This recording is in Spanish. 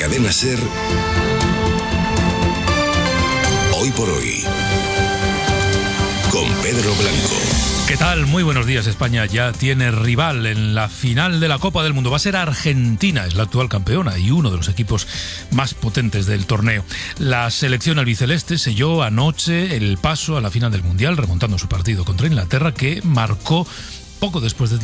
Cadena SER, Hoy por Hoy, con Pedro Blanco. ¿Qué tal? Muy buenos días. España ya tiene rival en la final de la Copa del Mundo. Va a ser Argentina, es la actual campeona y uno de los equipos más potentes del torneo. La selección albiceleste selló anoche el paso a la final del Mundial, remontando su partido contra Inglaterra, que marcó poco después de